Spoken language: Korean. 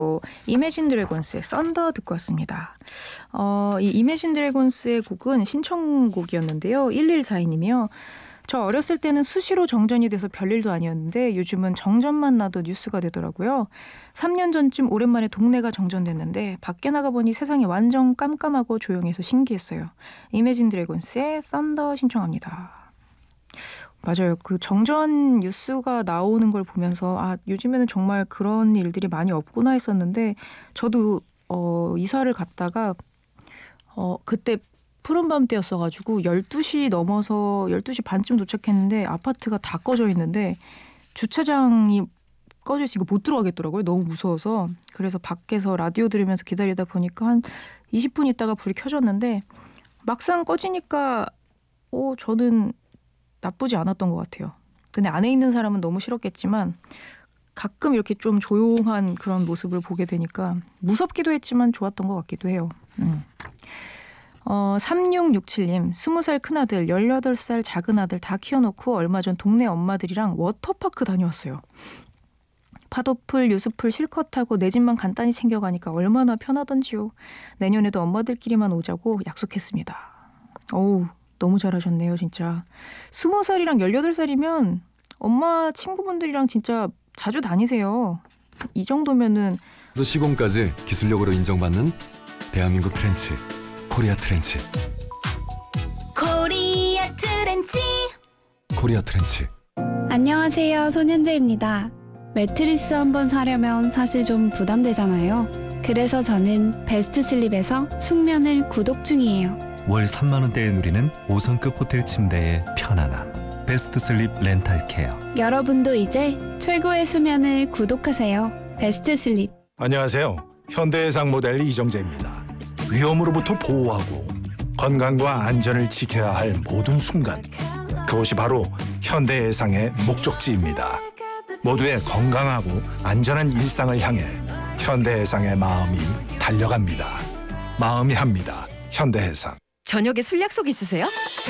이매진 드래곤스의 썬더 듣고 왔습니다. 이 이매진 드래곤스의 곡은 신청곡이었는데요. 1142님이요. 저 어렸을 때는 수시로 정전이 돼서 별일도 아니었는데 요즘은 정전만 나도 뉴스가 되더라고요. 3년 전쯤 오랜만에 동네가 정전됐는데 밖에 나가보니 세상이 완전 깜깜하고 조용해서 신기했어요. 이매진 드래곤스의 썬더 신청합니다. 맞아요. 그 정전 뉴스가 나오는 걸 보면서 요즘에는 정말 그런 일들이 많이 없구나 했었는데 저도 이사를 갔다가 그때 푸른밤 때였어가지고 12시 넘어서 12시 반쯤 도착했는데 아파트가 다 꺼져 있는데 주차장이 꺼져 있으니까 못 들어가겠더라고요. 너무 무서워서. 그래서 밖에서 라디오 들으면서 기다리다 보니까 한 20분 있다가 불이 켜졌는데 막상 꺼지니까 저는 나쁘지 않았던 것 같아요. 근데 안에 있는 사람은 너무 싫었겠지만 가끔 이렇게 좀 조용한 그런 모습을 보게 되니까 무섭기도 했지만 좋았던 것 같기도 해요. 3667님 20살 큰아들 18살 작은아들 다 키워놓고 얼마 전 동네 엄마들이랑 워터파크 다녀왔어요. 파도풀 유수풀 실컷 하고 내 집만 간단히 챙겨가니까 얼마나 편하던지요. 내년에도 엄마들끼리만 오자고 약속했습니다. 어우 너무 잘하셨네요 진짜. 20살이랑 18살이면 엄마 친구분들이랑 진짜 자주 다니세요. 이 정도면은 시공까지 기술력으로 인정받는 대한민국 트렌치 코리아 트렌치. 코리아 트렌치. 코리아 트렌치. 안녕하세요, 손현재입니다. 매트리스 한번 사려면 사실 좀 부담되잖아요. 그래서 저는 베스트 슬립에서 숙면을 구독 중이에요. 월 3만 원대에 누리는 5성급 호텔 침대의 편안함. 베스트 슬립 렌탈 케어. 여러분도 이제 최고의 수면을 구독하세요. 베스트 슬립. 안녕하세요. 현대해상 모델 이정재입니다. 위험으로부터 보호하고 건강과 안전을 지켜야 할 모든 순간, 그것이 바로 현대해상의 목적지입니다. 모두의 건강하고 안전한 일상을 향해 현대해상의 마음이 달려갑니다. 마음이 합니다. 현대해상. 저녁에 술 약속 있으세요?